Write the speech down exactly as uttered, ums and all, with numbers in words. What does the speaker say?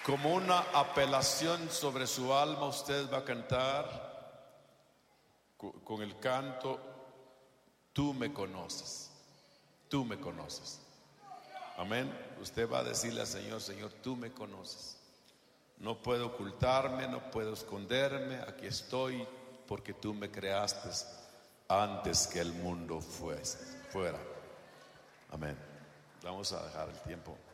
Como una apelación sobre su alma, usted va a cantar con el canto: tú me conoces, tú me conoces. Amén. Usted va a decirle al Señor: Señor, tú me conoces. No puedo ocultarme, no puedo esconderme. Aquí estoy porque tú me creaste antes que el mundo fuese, fuera. Amén. Vamos a dejar el tiempo.